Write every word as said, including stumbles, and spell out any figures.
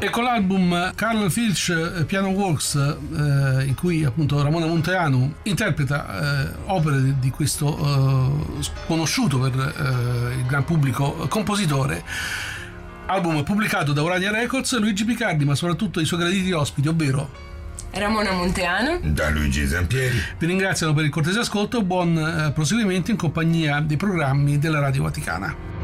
E con l'album Carl Filch Piano Works, eh, in cui appunto Ramona Munteanu interpreta eh, opere di questo eh, sconosciuto per eh, il gran pubblico compositore, album pubblicato da Urania Records, Luigi Picardi, ma soprattutto i suoi graditi ospiti, ovvero Ramona Munteanu da Luigi Zampieri. Vi ringraziano per il cortese ascolto, buon eh, proseguimento in compagnia dei programmi della Radio Vaticana.